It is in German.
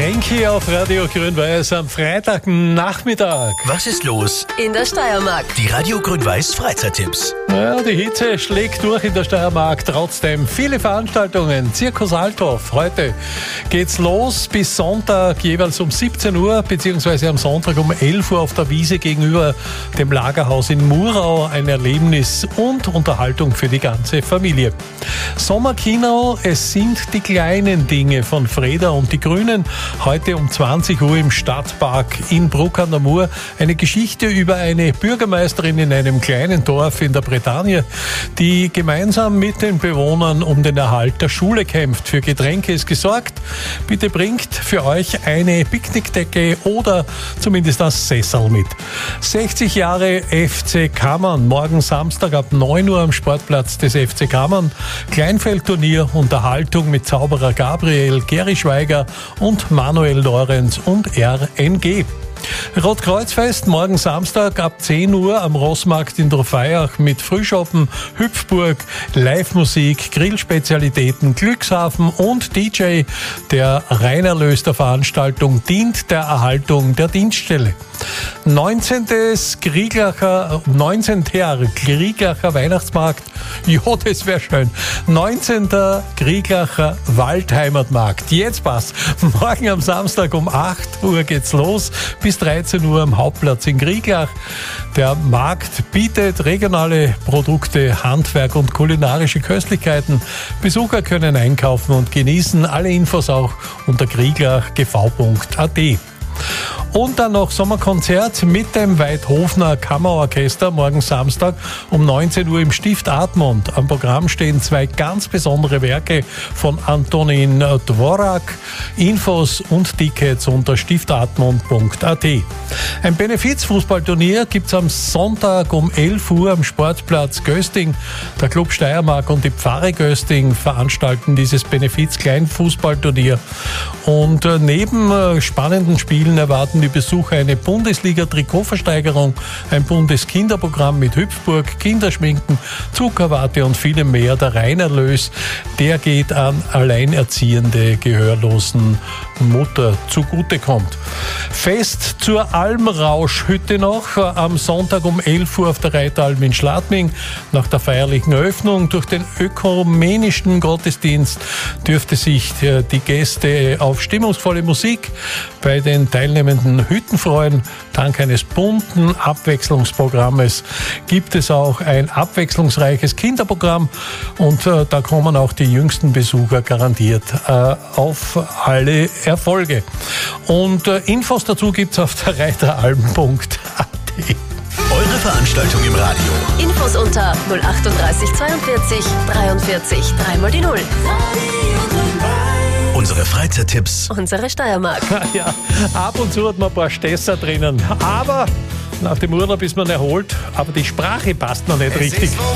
Renki auf Radio Grün-Weiß am Freitagnachmittag. Was ist los in der Steiermark? Die Radio Grün-Weiß Freizeittipps. Ja, die Hitze schlägt durch in der Steiermark. Trotzdem viele Veranstaltungen. Zirkus Althoff. Heute geht's los bis Sonntag jeweils um 17 Uhr, beziehungsweise am Sonntag um 11 Uhr auf der Wiese gegenüber dem Lagerhaus in Murau. Ein Erlebnis und Unterhaltung für die ganze Familie. Sommerkino, es sind die kleinen Dinge von Freda und die Grünen. Heute um 20 Uhr im Stadtpark in Bruck an der Mur. Eine Geschichte über eine Bürgermeisterin in einem kleinen Dorf in der Bretagne, die gemeinsam mit den Bewohnern um den Erhalt der Schule kämpft. Für Getränke ist gesorgt. Bitte bringt für euch eine Picknickdecke oder zumindest ein Sessel mit. 60 Jahre FC Kammern. Morgen Samstag ab 9 Uhr am Sportplatz des FC Kammern. Kleinfeldturnier, Unterhaltung mit Zauberer Gabriel, Geri Schweiger und Manuel Lorenz und RNG. Rotkreuzfest morgen Samstag ab 10 Uhr am Rossmarkt in Drofeiach mit Frühschoppen, Hüpfburg, Live-Musik, Grillspezialitäten, Glückshafen und DJ. Der Reinerlös der Veranstaltung dient der Erhaltung der Dienststelle. 19. Krieglacher Weihnachtsmarkt. Ja, das wäre schön. 19. Krieglacher Waldheimatmarkt. Jetzt passt. Morgen am Samstag um 8 Uhr geht's los. Bis 13 Uhr am Hauptplatz in Krieglach. Der Markt bietet regionale Produkte, Handwerk und kulinarische Köstlichkeiten. Besucher können einkaufen und genießen. Alle Infos auch unter krieglachgv.at. Und dann noch Sommerkonzert mit dem Weidhofner Kammerorchester morgen Samstag um 19 Uhr im Stift Admont. Am Programm stehen 2 ganz besondere Werke von Antonin Dvorak. Infos und Tickets unter stiftadmont.at. Ein Benefizfußballturnier gibt's am Sonntag um 11 Uhr am Sportplatz Gösting. Der Club Steiermark und die Pfarre Gösting veranstalten dieses Benefiz-Kleinfußballturnier. Und neben spannenden Spielen erwarten die Besucher eine Bundesliga-Trikotversteigerung, ein Bundeskinderprogramm mit Hüpfburg, Kinderschminken, Zuckerwatte und vielem mehr. Der Reinerlös, der geht an alleinerziehende, gehörlosen Mutter zugutekommt. Fest zur Almrauschhütte noch am Sonntag um 11 Uhr auf der Reiteralm in Schladming. Nach der feierlichen Eröffnung durch den ökumenischen Gottesdienst dürfte sich die Gäste auf stimmungsvolle Musik bei den teilnehmenden Hütten freuen. Dank eines bunten Abwechslungsprogrammes gibt es auch ein abwechslungsreiches Kinderprogramm und da kommen auch die jüngsten Besucher garantiert auf alle Erfolge. Und Infos dazu gibt's auf der reiteralm.at. Eure Veranstaltung im Radio. Infos unter 038 42 43 3 die 0. Unsere Freizeittipps. Unsere Steiermark. Ja, ab und zu hat man ein paar Stesser drinnen, aber nach dem Urlaub ist man erholt, aber die Sprache passt noch nicht richtig.